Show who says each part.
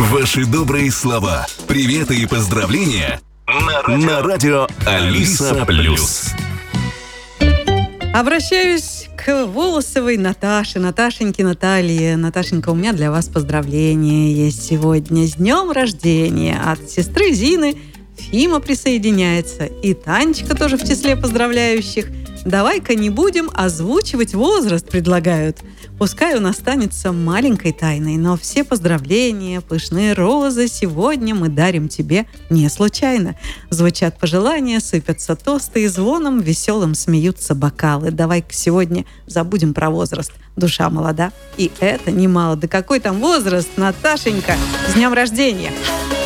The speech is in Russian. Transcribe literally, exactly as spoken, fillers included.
Speaker 1: Ваши добрые слова, приветы и поздравления на радио, на радио Алиса Плюс.
Speaker 2: Обращаюсь к Волосовой Наташе, Наташеньке Наталье. Наташенька, у меня для вас поздравление есть сегодня. С днем рождения от сестры Зины. Фима присоединяется. И Танечка тоже в числе поздравляющих. Давай-ка не будем озвучивать возраст, предлагают. Пускай он останется маленькой тайной, но все поздравления, пышные розы сегодня мы дарим тебе не случайно. Звучат пожелания, сыпятся тосты и звоном веселым смеются бокалы. Давай-ка сегодня забудем про возраст. Душа молода. И это немало. Да какой там возраст, Наташенька? С днем рождения!